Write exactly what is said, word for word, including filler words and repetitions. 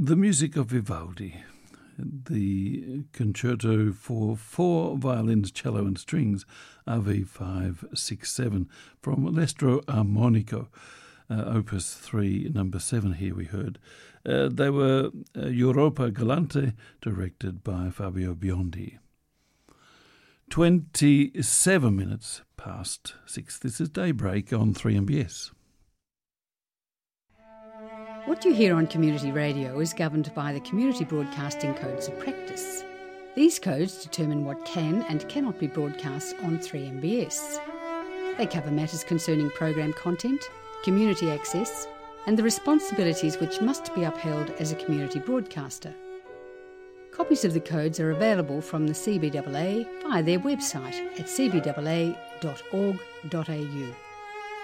The music of Vivaldi, the concerto for four violins, cello and strings, R V five sixty-seven, from L'Estro Armonico, uh, Opus three, number seven here we heard. Uh, they were uh, Europa Galante, directed by Fabio Biondi. twenty-seven minutes past six. This is Daybreak on three M B S. What you hear on community radio is governed by the Community Broadcasting Codes of Practice. These codes determine what can and cannot be broadcast on three M B S. They cover matters concerning program content, community access, and the responsibilities which must be upheld as a community broadcaster. Copies of the codes are available from the C B A A via their website at c b a a dot org dot a u.